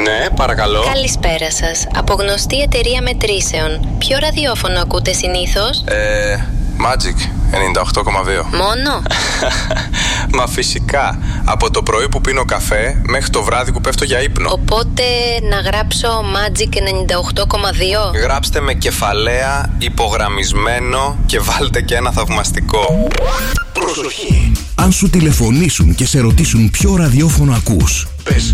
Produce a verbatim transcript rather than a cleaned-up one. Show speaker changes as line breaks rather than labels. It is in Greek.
Ναι, παρακαλώ.
Καλησπέρα σας. Από γνωστή εταιρεία μετρήσεων. Ποιο ραδιόφωνο ακούτε συνήθως?
Ε, Magic ενενήντα οκτώ κόμμα δύο.
Μόνο?
Μα φυσικά. Από το πρωί που πίνω καφέ μέχρι το βράδυ που πέφτω για ύπνο.
Οπότε να γράψω Magic ενενήντα οκτώ κόμμα δύο.
Γράψτε με κεφαλαία, υπογραμμισμένο και βάλτε και ένα θαυμαστικό.
Προσοχή! Αν σου τηλεφωνήσουν και σε ρωτήσουν ποιο ραδιόφωνο ακούς, πες